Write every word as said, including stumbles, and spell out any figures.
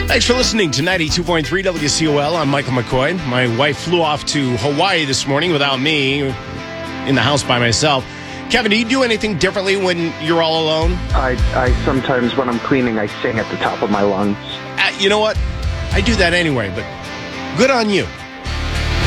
Thanks for listening to ninety-two point three W C O L. I'm Michael McCoy. My wife flew off to Hawaii this morning without me, in the house by myself. Kevin, do you do anything differently when you're all alone? I, I sometimes, when I'm cleaning, I sing at the top of my lungs. Uh, you know what? I do that anyway, but good on you.